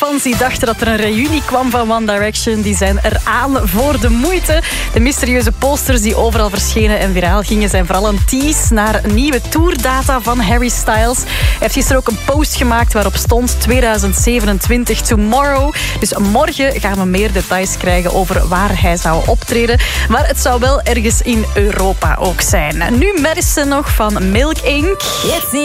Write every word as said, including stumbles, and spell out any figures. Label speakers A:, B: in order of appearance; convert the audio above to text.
A: fans die dachten dat er een reunie kwam van One Direction, die zijn eraan voor de moeite. De mysterieuze posters die overal verschenen en viraal gingen zijn vooral een tease naar nieuwe tourdata van Harry Styles. Hij heeft gisteren ook een post gemaakt waarop stond tweeduizend zevenentwintig tomorrow. Dus morgen gaan we meer details krijgen over waar hij zou optreden. Maar het zou wel ergens in Europa ook zijn. Nu Madison nog van Milk Incorporated.